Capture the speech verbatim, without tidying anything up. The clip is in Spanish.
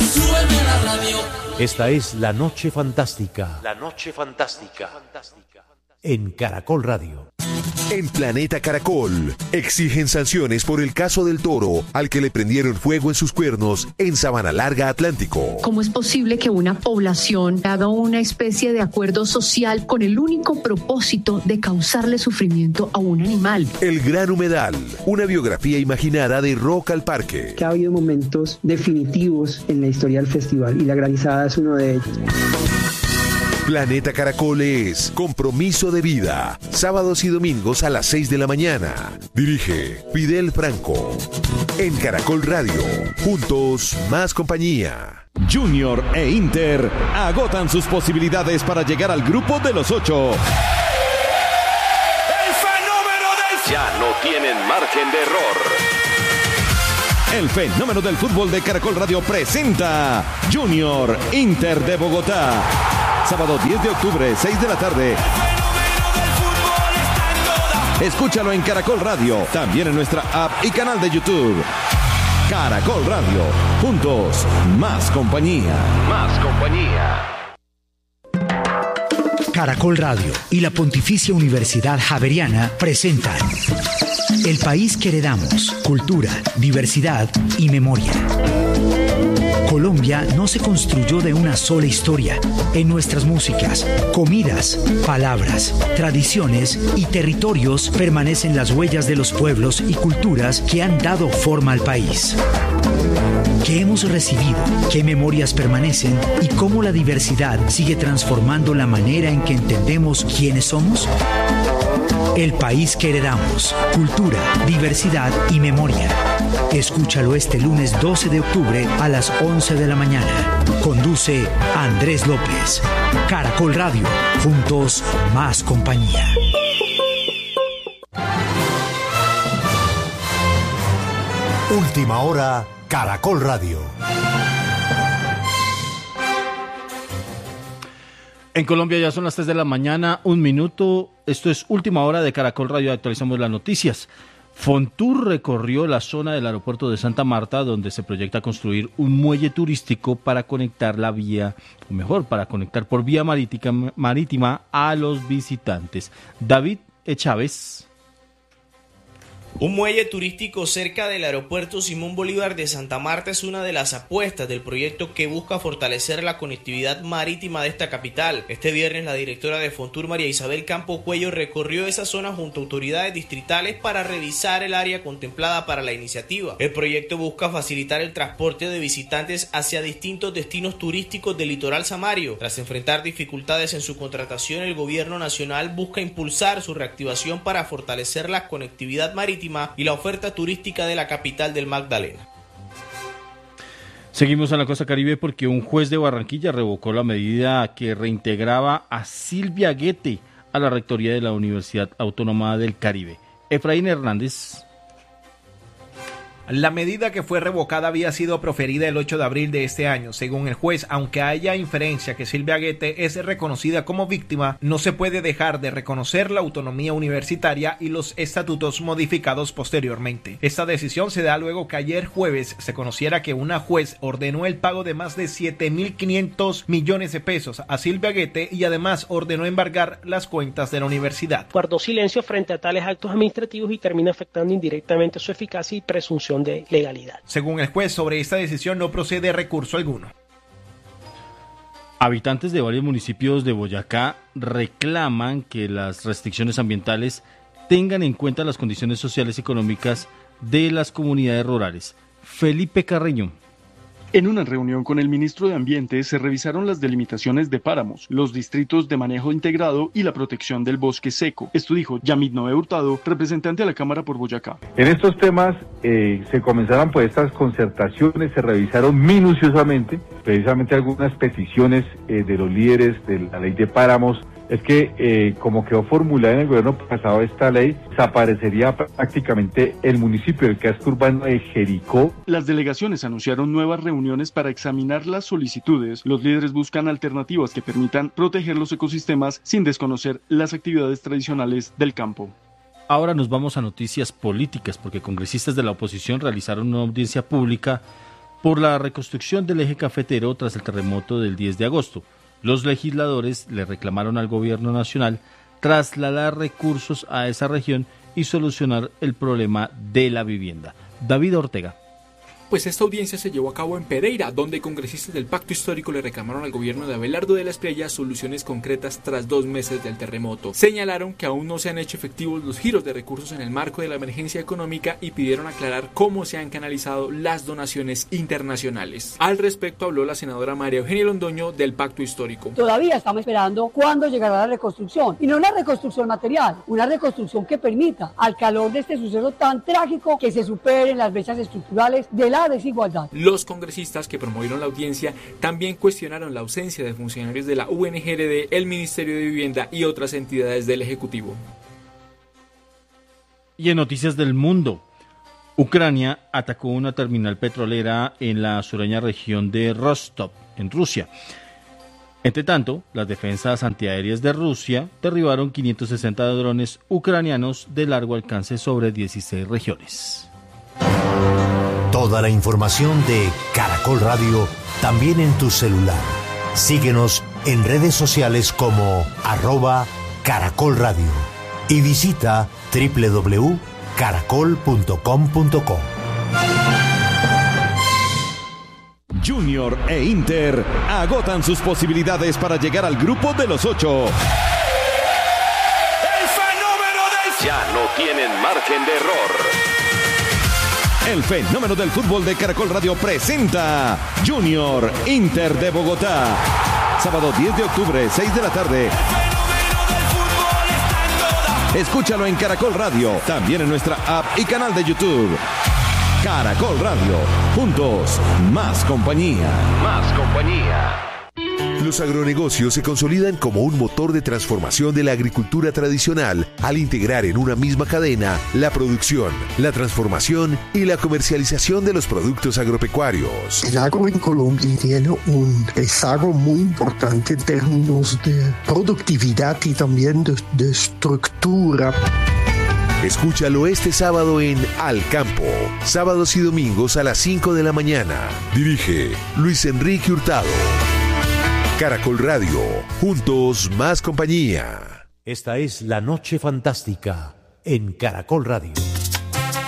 súbeme la radio. Esta es La Noche Fantástica. La Noche Fantástica. En Caracol Radio. En Planeta Caracol, exigen sanciones por el caso del toro al que le prendieron fuego en sus cuernos en Sabana Larga, Atlántico. ¿Cómo es posible que una población haga una especie de acuerdo social con el único propósito de causarle sufrimiento a un animal? El Gran Humedal, una biografía imaginada de Rock al Parque. Que ha habido momentos definitivos en la historia del festival y la granizada es uno de ellos. Planeta Caracol es Compromiso de Vida, sábados y domingos a las seis de la mañana. Dirige Fidel Franco. En Caracol Radio, juntos más compañía. Junior e Inter agotan sus posibilidades para llegar al grupo de los ocho. El fenómeno del... Ya no tienen margen de error. El fenómeno del fútbol de Caracol Radio presenta Junior Inter de Bogotá. Sábado diez de octubre, seis de la tarde. Escúchalo en Caracol Radio, también en nuestra app y canal de YouTube. Caracol Radio, juntos, más compañía. Más compañía. Caracol Radio y la Pontificia Universidad Javeriana presentan El País que Heredamos, Cultura, Diversidad y Memoria. Colombia no se construyó de una sola historia. En nuestras músicas, comidas, palabras, tradiciones y territorios permanecen las huellas de los pueblos y culturas que han dado forma al país. ¿Qué hemos recibido? ¿Qué memorias permanecen? ¿Y cómo la diversidad sigue transformando la manera en que entendemos quiénes somos? El País que Heredamos, Cultura, Diversidad y Memoria. Escúchalo este lunes doce de octubre a las once de la mañana. Conduce Andrés López. Caracol Radio. Juntos, más compañía. Última hora, Caracol Radio. En Colombia ya son las tres de la mañana, un minuto. Esto es Última Hora de Caracol Radio. Actualizamos las noticias. Fontur recorrió la zona del aeropuerto de Santa Marta, donde se proyecta construir un muelle turístico para conectar la vía, o mejor, para conectar por vía marítima, marítima a los visitantes. David E. Chávez. Un muelle turístico cerca del aeropuerto Simón Bolívar de Santa Marta es una de las apuestas del proyecto que busca fortalecer la conectividad marítima de esta capital. Este viernes la directora de Fontur, María Isabel Campo Cuello, recorrió esa zona junto a autoridades distritales para revisar el área contemplada para la iniciativa. El proyecto busca facilitar el transporte de visitantes hacia distintos destinos turísticos del litoral samario. Tras enfrentar dificultades en su contratación, el gobierno nacional busca impulsar su reactivación para fortalecer la conectividad marítima y la oferta turística de la capital del Magdalena. Seguimos en la costa caribe porque un juez de Barranquilla revocó la medida que reintegraba a Silvia Guete a la rectoría de la Universidad Autónoma del Caribe. Efraín Hernández. La medida que fue revocada había sido proferida el ocho de abril de este año. Según el juez, aunque haya inferencia que Silvia Guete es reconocida como víctima, no se puede dejar de reconocer la autonomía universitaria y los estatutos modificados posteriormente. Esta decisión se da luego que ayer jueves se conociera que una juez ordenó el pago de más de siete mil quinientos millones de pesos a Silvia Guete y además ordenó embargar las cuentas de la universidad. Guardó silencio frente a tales actos administrativos y termina afectando indirectamente su eficacia y presunción de legalidad. Según el juez, sobre esta decisión no procede recurso alguno. Habitantes de varios municipios de Boyacá reclaman que las restricciones ambientales tengan en cuenta las condiciones sociales y económicas de las comunidades rurales. Felipe Carreño. En una reunión con el ministro de Ambiente se revisaron las delimitaciones de páramos, los distritos de manejo integrado y la protección del bosque seco. Esto dijo Yamid Noé Hurtado, representante de la Cámara por Boyacá. En estos temas eh, se comenzaron pues estas concertaciones, se revisaron minuciosamente, precisamente algunas peticiones eh, de los líderes de la ley de páramos. Es que eh, como quedó formulada en el gobierno pasado esta ley, desaparecería prácticamente el municipio, el casco urbano de Jericó. Las delegaciones anunciaron nuevas reuniones para examinar las solicitudes. Los líderes buscan alternativas que permitan proteger los ecosistemas sin desconocer las actividades tradicionales del campo. Ahora nos vamos a noticias políticas, porque congresistas de la oposición realizaron una audiencia pública por la reconstrucción del eje cafetero tras el terremoto del diez de agosto. Los legisladores le reclamaron al gobierno nacional trasladar recursos a esa región y solucionar el problema de la vivienda. David Ortega. Pues esta audiencia se llevó a cabo en Pereira, donde congresistas del Pacto Histórico le reclamaron al gobierno de Abelardo de la Espriella soluciones concretas tras dos meses del terremoto. Señalaron que aún no se han hecho efectivos los giros de recursos en el marco de la emergencia económica y pidieron aclarar cómo se han canalizado las donaciones internacionales. Al respecto habló la senadora María Eugenia Londoño del Pacto Histórico. Todavía estamos esperando cuándo llegará la reconstrucción, y no una reconstrucción material, una reconstrucción que permita, al calor de este suceso tan trágico, que se superen las brechas estructurales de la desigualdad. Los congresistas que promovieron la audiencia también cuestionaron la ausencia de funcionarios de la U N G R D, el Ministerio de Vivienda y otras entidades del Ejecutivo. Y en noticias del mundo, Ucrania atacó una terminal petrolera en la sureña región de Rostov, en Rusia. Entre tanto, las defensas antiaéreas de Rusia derribaron quinientos sesenta drones ucranianos de largo alcance sobre dieciséis regiones. Toda la información de Caracol Radio también en tu celular. Síguenos en redes sociales como arroba Caracol Radio y visita doble u doble u doble u punto caracol punto com punto co. Junior e Inter agotan sus posibilidades para llegar al grupo de los ocho. El fenómeno del... Ya no tienen margen de error. El fenómeno del fútbol de Caracol Radio presenta Junior Inter de Bogotá. Sábado diez de octubre, seis de la tarde. Escúchalo en Caracol Radio, también en nuestra app y canal de YouTube. Caracol Radio, juntos, más compañía. Más compañía. Los agronegocios se consolidan como un motor de transformación de la agricultura tradicional al integrar en una misma cadena la producción, la transformación y la comercialización de los productos agropecuarios. El agro en Colombia tiene un rezago muy importante en términos de productividad y también de, de estructura. Escúchalo este sábado en Al Campo, sábados y domingos a las cinco de la mañana. Dirige Luis Enrique Hurtado. Caracol Radio, juntos más compañía. Esta es La Noche Fantástica en Caracol Radio.